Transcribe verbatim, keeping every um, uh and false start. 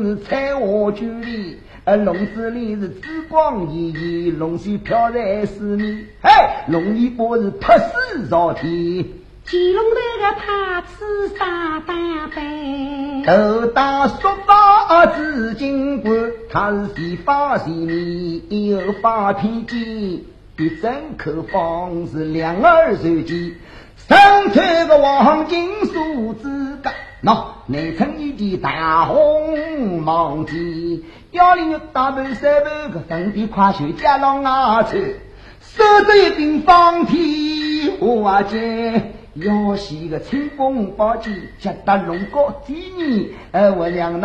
是菜花距离，而笼子里是紫光熠熠，龙须飘在四面，嘿，龙尾巴是拍死朝天。 乾隆那个他吃啥大杯？ 头大说法紫金冠，他是洗发洗面，有发偏见，一整口方是两耳随机，身穿个黄金数字杆，喏，内衬一件大红毛巾，腰里有大半三半个粉底跨袖加上牙穿，手着一柄方天花剑。要是个清风宝剑，接得龙高几年，而我娘